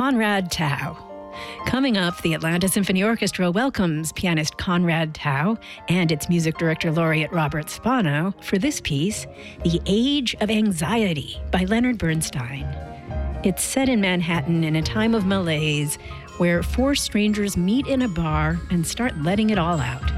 Conrad Tao. Coming up, the Atlanta Symphony Orchestra welcomes pianist Conrad Tao and its music director laureate Robert Spano for this piece, The Age of Anxiety by Leonard Bernstein. It's set in Manhattan in a time of malaise where four strangers meet in a bar and start letting it all out.